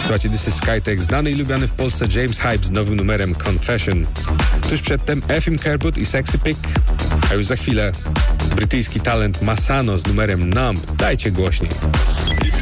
Słuchajcie, This is Skytech, znany i lubiany w Polsce James Hype z nowym numerem Confession. Tuż przedtem Efim Kerwood i Sexy Pick, a już za chwilę brytyjski talent Masano z numerem Numb. Dajcie głośniej.